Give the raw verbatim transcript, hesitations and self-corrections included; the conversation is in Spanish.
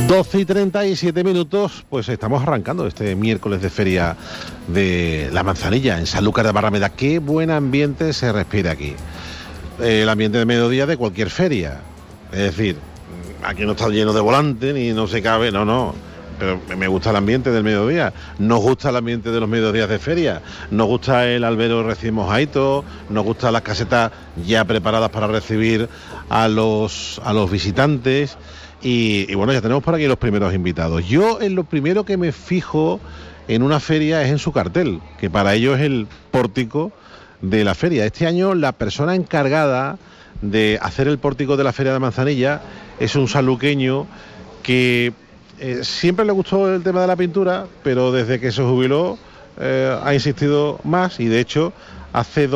doce y treinta y siete minutos, pues estamos arrancando este miércoles de feria de la Manzanilla en Sanlúcar de Barrameda. Qué buen ambiente se respira aquí. El ambiente de mediodía de cualquier feria. Es decir, aquí no está lleno de volante ni no se cabe, no, no. Pero me gusta el ambiente del mediodía. Nos gusta el ambiente de los mediodías de feria. Nos gusta el albero recién mojadito. Nos gustan las casetas ya preparadas para recibir a los, a los visitantes. Y, y bueno, ya tenemos por aquí los primeros invitados. Yo en lo primero que me fijo en una feria es en su cartel, que para ello es el pórtico de la feria. Este año la persona encargada de hacer el pórtico de la feria de Manzanilla es un sanluqueño que eh, siempre le gustó el tema de la pintura, pero desde que se jubiló eh, ha insistido más y de hecho hace